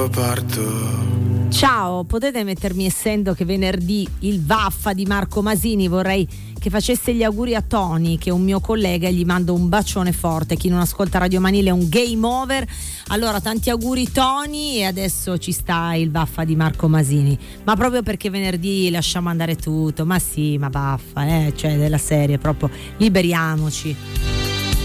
io parto. Ciao, potete mettermi, essendo che venerdì il Vaffa di Marco Masini, vorrei che facesse gli auguri a Tony, che è un mio collega, e gli mando un bacione forte. Chi non ascolta Radio Manile è un game over. Allora, tanti auguri Tony, e adesso ci sta il Vaffa di Marco Masini, ma proprio perché venerdì lasciamo andare tutto, ma sì, ma Vaffa, cioè della serie, proprio liberiamoci.